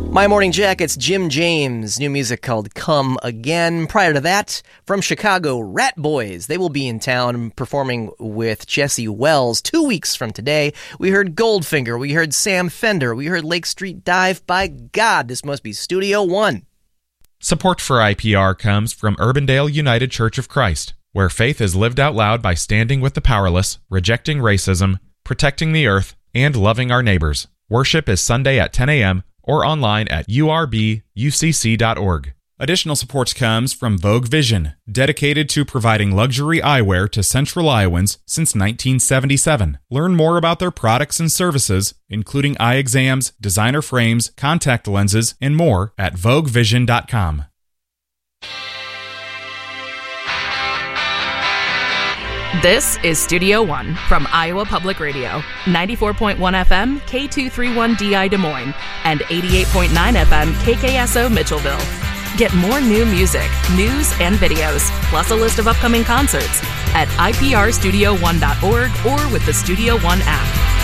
My Morning Jacket's Jim James, new music called Come Again. Prior to that, from Chicago, Rat Boys. They will be in town performing with Jesse Wells 2 weeks from today. We heard Goldfinger, we heard Sam Fender, we heard Lake Street Dive. By God, this must be Studio One. Support for IPR comes from Urbandale United Church of Christ, where faith is lived out loud by standing with the powerless, rejecting racism, protecting the earth, and loving our neighbors. Worship is Sunday at 10 a.m. or online at urbucc.org. Additional support comes from Vogue Vision, dedicated to providing luxury eyewear to Central Iowans since 1977. Learn more about their products and services, including eye exams, designer frames, contact lenses, and more at voguevision.com. This is Studio One from Iowa Public Radio, 94.1 FM, K231DI Des Moines, and 88.9 FM, KKSO Mitchellville. Get more new music, news, and videos, plus a list of upcoming concerts at iprstudio1.org or with the Studio One app.